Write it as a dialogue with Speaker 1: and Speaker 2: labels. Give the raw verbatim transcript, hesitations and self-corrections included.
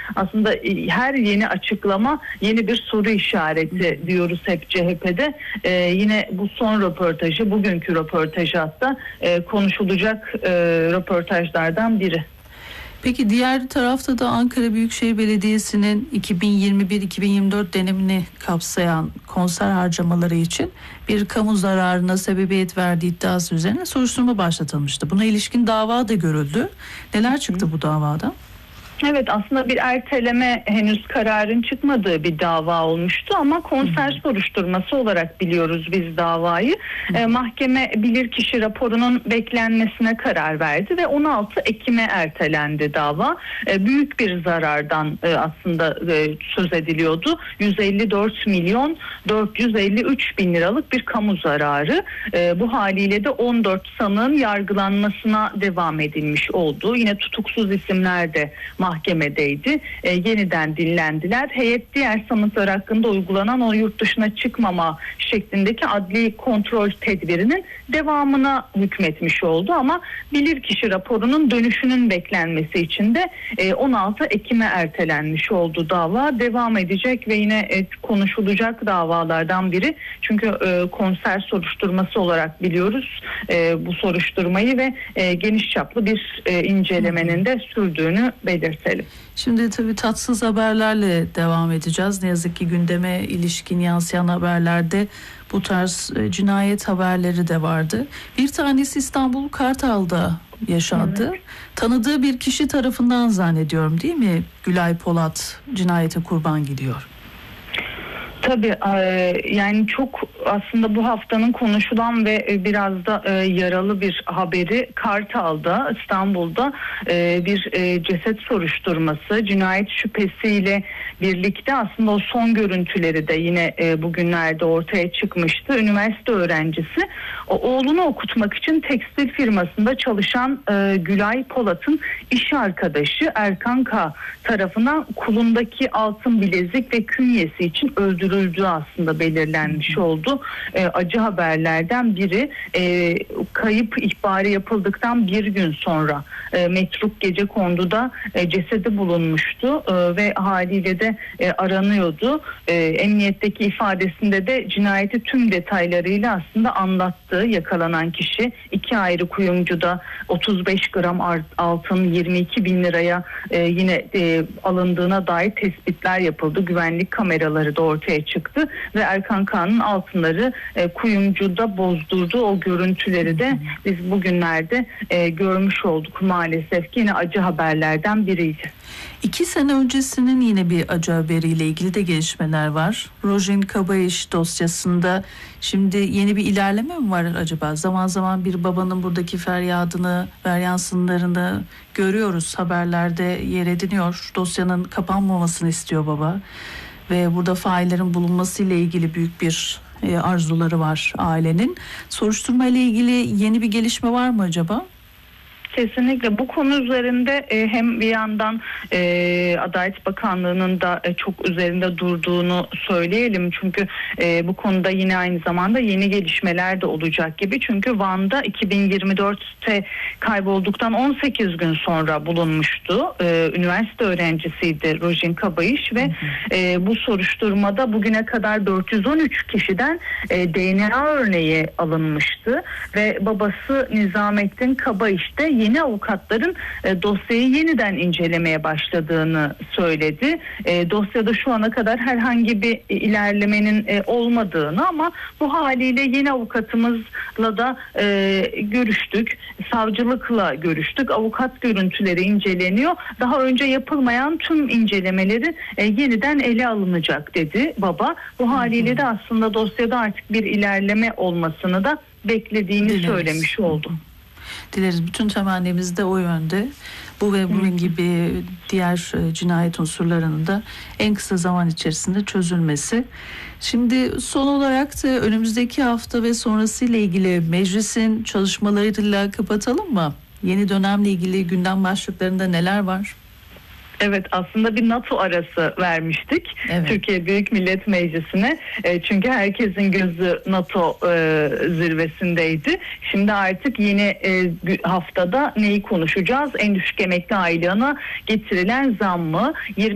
Speaker 1: aslında her yeni açıklama yeni bir soru işareti diyoruz hep C H P'de. Ee, yine bu son röportajı, bugünkü röportajı hatta e, konuşulacak e, röportajlardan biri.
Speaker 2: Peki diğer tarafta da Ankara Büyükşehir Belediyesi'nin iki bin yirmi bir iki bin yirmi dört dönemini kapsayan konser harcamaları için bir kamu zararına sebebiyet verdiği iddiası üzerine soruşturma başlatılmıştı. Buna ilişkin dava da görüldü. Neler çıktı bu davada?
Speaker 1: Evet, aslında bir erteleme, henüz kararın çıkmadığı bir dava olmuştu ama konser Hı. soruşturması olarak biliyoruz biz davayı. E, mahkeme bilirkişi raporunun beklenmesine karar verdi ve on altı Ekim'e ertelendi dava. E, büyük bir zarardan e, aslında e, söz ediliyordu. yüz elli dört milyon dört yüz elli üç bin liralık bir kamu zararı. E, bu haliyle de on dört sanığın yargılanmasına devam edilmiş oldu. Yine tutuksuz isimler de mahkemedeydi. E, yeniden dinlendiler. Heyet diğer sanıklar hakkında uygulanan o yurt dışına çıkmama şeklindeki adli kontrol tedbirinin devamına hükmetmiş oldu ama bilirkişi raporunun dönüşünün beklenmesi için de e, on altı Ekim'e ertelenmiş oldu dava. Devam edecek ve yine e, konuşulacak davalardan biri. Çünkü e, konser soruşturması olarak biliyoruz e, bu soruşturmayı ve e, geniş çaplı bir e, incelemenin de sürdüğünü belirtelim.
Speaker 2: Şimdi tabii tatsız haberlerle devam edeceğiz. Ne yazık ki gündeme ilişkin yansıyan haberlerde bu tarz cinayet haberleri de vardı. Bir tanesi İstanbul Kartal'da yaşandı. Evet. Tanıdığı bir kişi tarafından zannediyorum, değil mi? Gülay Polat cinayete kurban gidiyor.
Speaker 1: Tabii yani çok aslında bu haftanın konuşulan ve biraz da yaralı bir haberi Kartal'da, İstanbul'da bir ceset soruşturması, cinayet şüphesiyle birlikte aslında o son görüntüleri de yine bugünlerde ortaya çıkmıştı. Üniversite öğrencisi oğlunu okutmak için tekstil firmasında çalışan Gülay Polat'ın iş arkadaşı Erkan K. tarafından kolundaki altın bilezik ve künyesi için öldürüldü aslında belirlenmiş oldu. E, acı haberlerden biri e, kayıp ihbarı yapıldıktan bir gün sonra e, Metruk Gecekondu'da e, cesedi bulunmuştu e, ve haliyle de e, aranıyordu. E, emniyetteki ifadesinde de cinayeti tüm detaylarıyla aslında anlattı yakalanan kişi. İki ayrı kuyumcuda otuz beş gram altın yirmi iki bin liraya e, yine e, alındığına dair tespitler yapıldı. Güvenlik kameraları da ortaya çıktı ve Erkan Kağan'ın altınları e, kuyumcuda bozdurdu. O görüntüleri de biz bugünlerde e, görmüş olduk maalesef ki yine acı haberlerden biriydi.
Speaker 2: İki sene öncesinin yine bir acı haberiyle ilgili de gelişmeler var. Rojin Kabayiş dosyasında şimdi yeni bir ilerleme mi var acaba? Zaman zaman bir babanın buradaki feryadını, feryansınlarını görüyoruz. Haberlerde yer ediniyor. Dosyanın kapanmamasını istiyor baba. Ve burada faillerin bulunması ile ilgili büyük bir e, arzuları var ailenin. Soruşturma ile ilgili yeni bir gelişme var mı acaba?
Speaker 1: Kesinlikle bu konu üzerinde e, hem bir yandan e, Adalet Bakanlığı'nın da e, çok üzerinde durduğunu söyleyelim. Çünkü e, bu konuda yine aynı zamanda yeni gelişmeler de olacak gibi. Çünkü Van'da iki bin yirmi dörtte kaybolduktan on sekiz gün sonra bulunmuştu. E, üniversite öğrencisiydi Rojin Kabayiş ve e, bu soruşturmada bugüne kadar dört yüz on üç kişiden e, D N A örneği alınmıştı ve babası Nizamettin Kabayiş de yeni avukatların e, dosyayı yeniden incelemeye başladığını söyledi. E, dosyada şu ana kadar herhangi bir ilerlemenin e, olmadığını ama bu haliyle yeni avukatımızla da e, görüştük. Savcılıkla görüştük. Avukat görüntüleri inceleniyor. Daha önce yapılmayan tüm incelemeleri e, yeniden ele alınacak dedi baba. Bu haliyle de aslında dosyada artık bir ilerleme olmasını da beklediğini Dileriz. söylemiş oldu.
Speaker 2: Dileriz, bütün temennimiz de o yönde. Bu ve bunun gibi diğer cinayet unsurlarının da en kısa zaman içerisinde çözülmesi. Şimdi son olarak da önümüzdeki hafta ve sonrası ile ilgili meclisin çalışmalarıyla kapatalım mı? Yeni dönemle ilgili gündem başlıklarında neler var?
Speaker 1: Evet, aslında bir NATO arası vermiştik evet. Türkiye Büyük Millet Meclisi'ne. E, çünkü herkesin gözü NATO e, zirvesindeydi. Şimdi artık yeni e, haftada neyi konuşacağız? En düşük emekli aylığına getirilen zam mı?